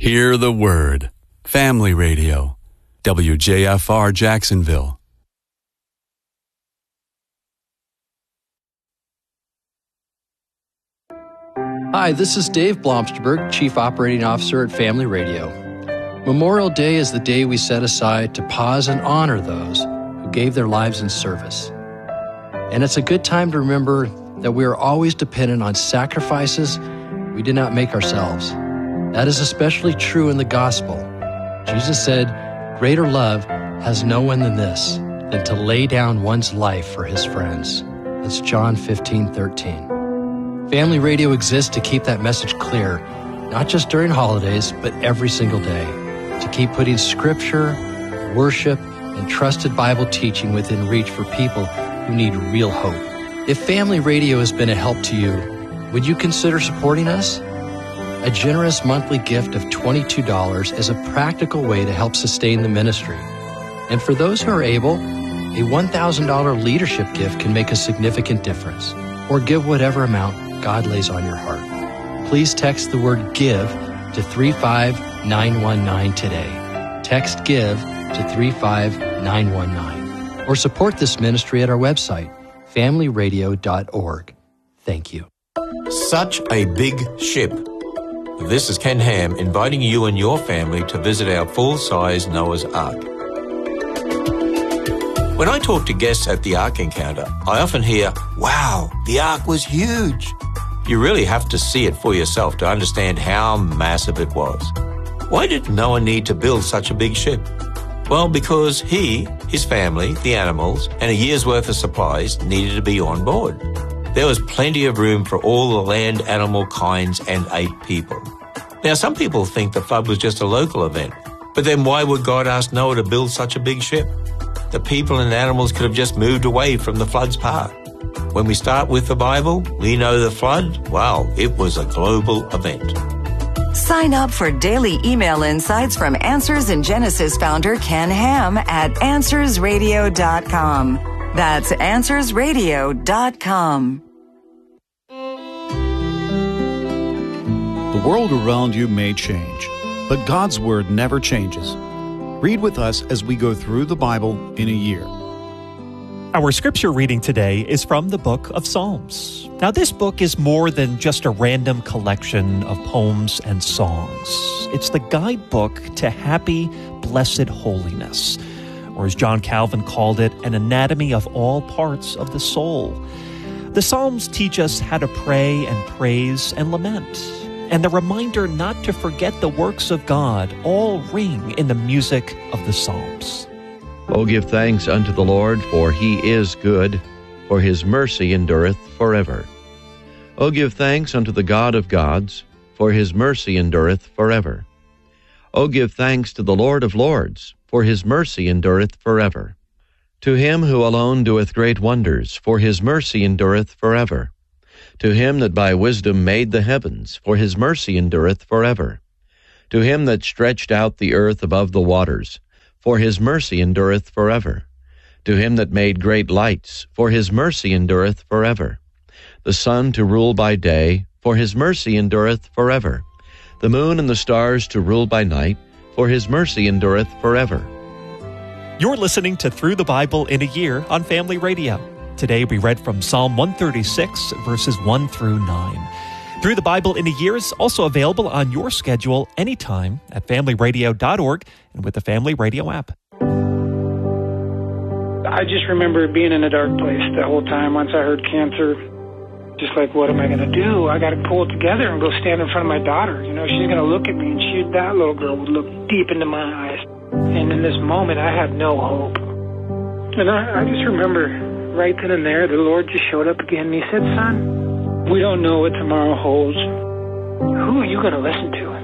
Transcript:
Hear the Word. Family Radio. WJFR Jacksonville. Hi, this is Dave Blomsterberg, Chief Operating Officer at Family Radio. Memorial Day is the day we set aside to pause and honor those who gave their lives in service. And it's a good time to remember that we are always dependent on sacrifices we did not make ourselves. That is especially true in the gospel. Jesus said, "Greater love has no one than this, than to lay down one's life for his friends." That's John 15:13. Family Radio exists to keep that message clear, not just during holidays, but every single day, to keep putting scripture, worship, and trusted Bible teaching within reach for people who need real hope. If Family Radio has been a help to you, would you consider supporting us? A generous monthly gift of $22 is a practical way to help sustain the ministry. And for those who are able, a $1,000 leadership gift can make a significant difference. Or give whatever amount God lays on your heart. Please text the word GIVE to 35919 today. Text GIVE to 35919. Or support this ministry at our website, familyradio.org. Thank you. Such a big ship. This is Ken Ham inviting you and your family to visit our full-size Noah's Ark. When I talk to guests at the Ark Encounter, I often hear, "Wow, the Ark was huge." You really have to see it for yourself to understand how massive it was. Why did Noah need to build such a big ship? Well, because he, his family, the animals, and a year's worth of supplies needed to be on board. There was plenty of room for all the land animal kinds and 8 people. Now, some people think the flood was just a local event, but then why would God ask Noah to build such a big ship? The people and animals could have just moved away from the flood's path. When we start with the Bible, we know the flood, well, it was a global event. Sign up for daily email insights from Answers in Genesis founder Ken Ham at AnswersRadio.com. That's AnswersRadio.com. The world around you may change, but God's Word never changes. Read with us as we go through the Bible in a year. Our scripture reading today is from the book of Psalms. Now, this book is more than just a random collection of poems and songs. It's the guidebook to happy, blessed holiness, or as John Calvin called it, an anatomy of all parts of the soul. The Psalms teach us how to pray and praise and lament, and the reminder not to forget the works of God all ring in the music of the Psalms. O give thanks unto the Lord, for he is good, for his mercy endureth forever. O give thanks unto the God of gods, for his mercy endureth forever. O give thanks to the Lord of lords, for his mercy endureth forever. To him who alone doeth great wonders, for his mercy endureth forever. To him that by wisdom made the heavens, for his mercy endureth forever. To him that stretched out the earth above the waters, for his mercy endureth forever. To him that made great lights, for his mercy endureth forever. The sun to rule by day, for his mercy endureth forever. The moon and the stars to rule by night, for his mercy endureth forever. You're listening to Through the Bible in a Year on Family Radio. Today we read from Psalm 136, verses 1 through 9. Through the Bible in a Year is also available on your schedule anytime at familyradio.org and with the Family Radio app. I just remember being in a dark place the whole time. Once I heard cancer, just like, what am I going to do? I got to pull it together and go stand in front of my daughter. You know, she's going to look at me, and that little girl would look deep into my eyes. And in this moment, I had no hope. And I just remember right then and there, the Lord just showed up again, and he said, "Son, we don't know what tomorrow holds. Who are you going to listen to?"